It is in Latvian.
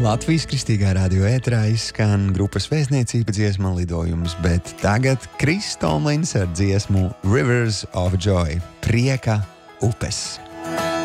Latvijas Kristīgā radio ēterā izskan grupas Vēstniecība dziesma lidojums, bet tagad Kris Tomlins ar dziesmu Rivers of Joy – Prieka upes.